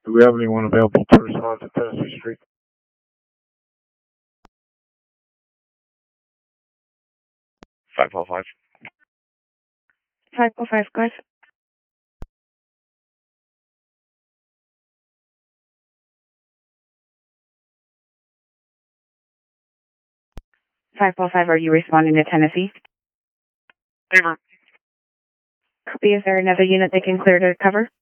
Do we have anyone available to respond to Tennessee Street? 505. 505, guys. 505, are you responding to Tennessee? Favor. Copy. Is there another unit they can clear to cover?